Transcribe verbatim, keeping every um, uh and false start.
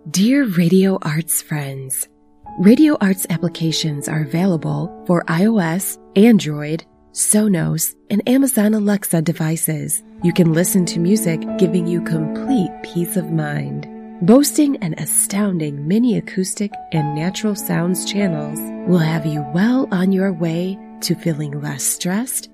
Dear Radio Arts friends, Radio Arts applications are available for iOS, Android, Sonos, and Amazon Alexa devices. You can listen to music, giving you complete peace of mind. Boasting an astounding mini acoustic and natural sounds channels will have you well on your way to feeling less stressed